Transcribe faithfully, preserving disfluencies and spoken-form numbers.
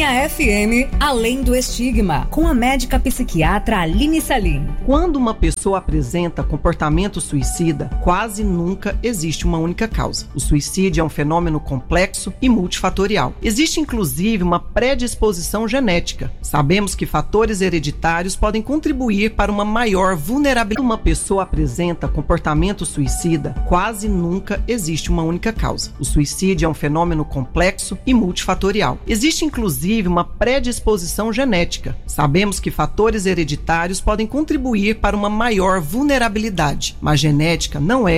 F M, Além do Estigma, com a médica psiquiatra Aline Salim. Quando uma pessoa apresenta comportamento suicida, quase nunca existe uma única causa. O suicídio é um fenômeno complexo e multifatorial. Existe inclusive uma predisposição genética. Sabemos que fatores hereditários podem contribuir para uma maior vulnerabilidade. Quando uma pessoa apresenta comportamento suicida, quase nunca existe uma única causa. O suicídio é um fenômeno complexo e multifatorial. Existe inclusive uma predisposição genética. Sabemos que fatores hereditários podem contribuir para uma maior vulnerabilidade, mas genética não é